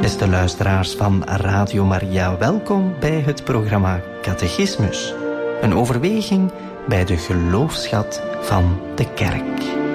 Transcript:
Beste luisteraars van Radio Maria, welkom bij het programma Catechismus. Een overweging bij de geloofsschat van de Kerk.